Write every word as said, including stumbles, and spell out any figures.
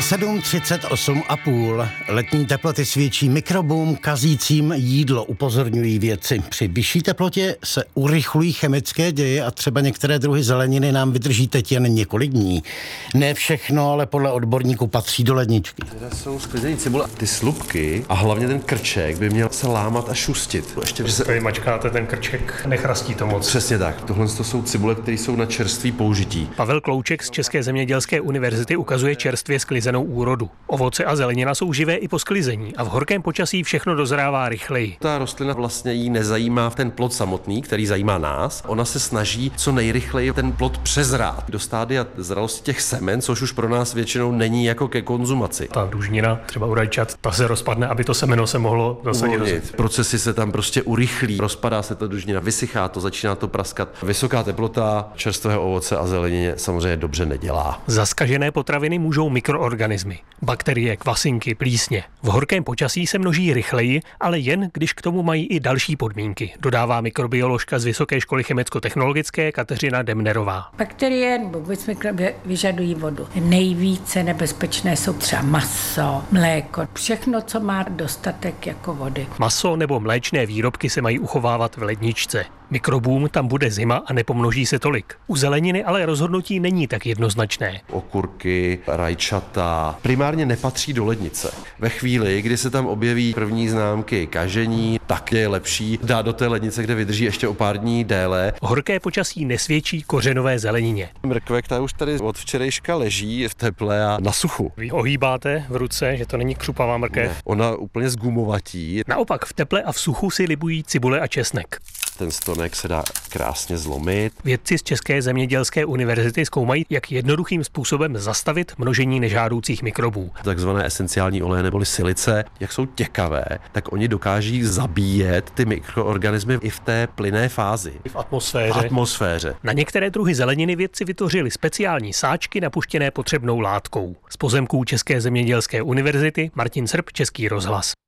sedm třicet osm a půl. Letní teploty svědčí mikrobům kazícím jídlo, upozorňují vědci. Při vyšší teplotě se urychlují chemické děje a třeba některé druhy zeleniny nám vydrží teď jen několik dní. Ne všechno, ale podle odborníků patří do ledničky. Tady jsou sklizený cibule. Ty slupky a hlavně ten krček by měl se lámat a šustit. Ještě když se tady mačkáte, ten krček nechrastí to moc. Přesně tak. Tohle to jsou cibule, které jsou na čerstvý použití. Pavel Klouček z České zemědělské univerzity ukazuje čerstvě sklizenou úrodu. Ovoce a zelenina jsou živé i po sklizení a v horkém počasí všechno dozrává rychleji. Ta rostlina vlastně jí nezajímá ten plod samotný, který zajímá nás. Ona se snaží co nejrychleji ten plod přezrát do stádia zralosti těch semen, což už pro nás většinou není jako ke konzumaci. Ta dužnina, třeba u rajčat, ta se rozpadne, aby to semeno se mohlo zasadit. Procesy se tam prostě urychlí, rozpadá se ta dužnina, vysychá to, začíná to praskat. Vysoká teplota čerstvého ovoce a zelenině samozřejmě dobře nedělá. Zaskažené potraviny můžou mikroorganismy, bakterie, kvasinky, plísně. V horkém počasí se množí rychleji, ale jen když k tomu mají i další podmínky, dodává mikrobioložka z Vysoké školy chemicko-technologické Kateřina Demnerová. Bakterie nebo vůbec mikroby vyžadují vodu. Nejvíce nebezpečné jsou třeba maso, mléko, všechno, co má dostatek jako vody. Maso nebo mléčné výrobky se mají uchovávat v ledničce. Mikrobům tam bude zima a nepomnoží se tolik. U zeleniny ale rozhodnutí není tak jednoznačné. Okurky, rajčata primárně nepatří do lednice. Ve chvíli, kdy se tam objeví první známky kažení, tak je lepší dát do té lednice, kde vydrží ještě o pár dní déle. Horké počasí nesvědčí kořenové zelenině. Mrkve, ta už tady od včerejška leží v teple a na suchu. Vy ohýbáte v ruce, že to není křupavá mrkev? Ne, ona úplně zgumovatí. Naopak v teple a v suchu si libují cibule a česnek. Ten stonek se dá krásně zlomit. Vědci z České zemědělské univerzity zkoumají, jak jednoduchým způsobem zastavit množení nežádoucích mikrobů. Takzvané esenciální oleje neboli silice, jak jsou těkavé, tak oni dokáží zabíjet ty mikroorganismy i v té plynné fázi. V atmosféře. V atmosféře. Na některé druhy zeleniny vědci vytvořili speciální sáčky napuštěné potřebnou látkou. Z pozemků České zemědělské univerzity Martin Srb, Český rozhlas.